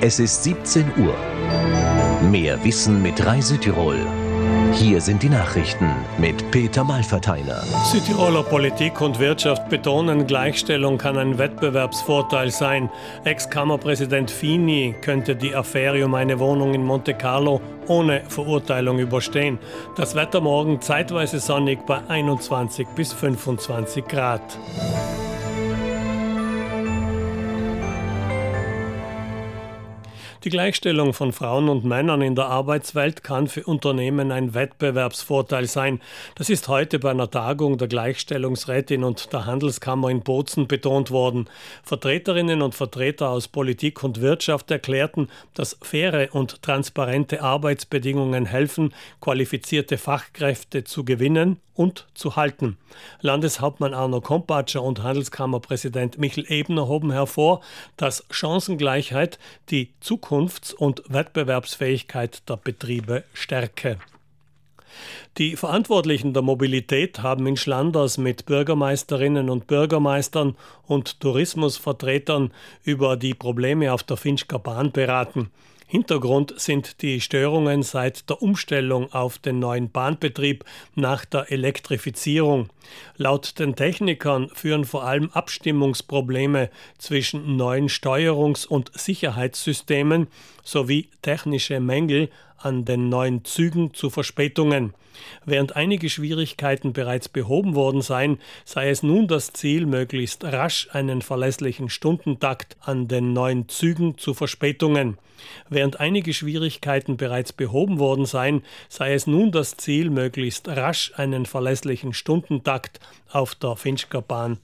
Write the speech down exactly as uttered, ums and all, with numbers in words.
Es ist siebzehn Uhr. Mehr Wissen mit Rai Südtirol. Hier sind die Nachrichten mit Peter Malverteiner. Südtiroler Politik und Wirtschaft betonen, Gleichstellung kann ein Wettbewerbsvorteil sein. Ex-Kammerpräsident Fini könnte die Affäre um eine Wohnung in Monte Carlo ohne Verurteilung überstehen. Das Wetter morgen zeitweise sonnig bei einundzwanzig bis fünfundzwanzig Grad. Die Gleichstellung von Frauen und Männern in der Arbeitswelt kann für Unternehmen ein Wettbewerbsvorteil sein. Das ist heute bei einer Tagung der Gleichstellungsrätin und der Handelskammer in Bozen betont worden. Vertreterinnen und Vertreter aus Politik und Wirtschaft erklärten, dass faire und transparente Arbeitsbedingungen helfen, qualifizierte Fachkräfte zu gewinnen und zu halten. Landeshauptmann Arno Kompatscher und Handelskammerpräsident Michel Ebner hoben hervor, dass Chancengleichheit die Zukunfts- und Wettbewerbsfähigkeit der Betriebe stärke. Die Verantwortlichen der Mobilität haben in Schlanders mit Bürgermeisterinnen und Bürgermeistern und Tourismusvertretern über die Probleme auf der Finchker Bahn beraten. Hintergrund sind die Störungen seit der Umstellung auf den neuen Bahnbetrieb nach der Elektrifizierung. Laut den Technikern führen vor allem Abstimmungsprobleme zwischen neuen Steuerungs- und Sicherheitssystemen sowie technische Mängel an den neuen Zügen zu Verspätungen. Während einige Schwierigkeiten bereits behoben worden seien, sei es nun das Ziel, möglichst rasch einen verlässlichen Stundentakt an den neuen Zügen zu Verspätungen. Während einige Schwierigkeiten bereits behoben worden seien, sei es nun das Ziel, möglichst rasch einen verlässlichen Stundentakt auf der Finchker Bahn